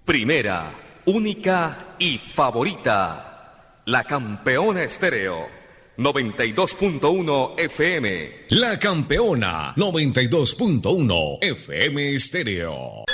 Primera, única y favorita. La Campeona Estéreo. 92.1 FM. La Campeona 92.1 FM Estéreo.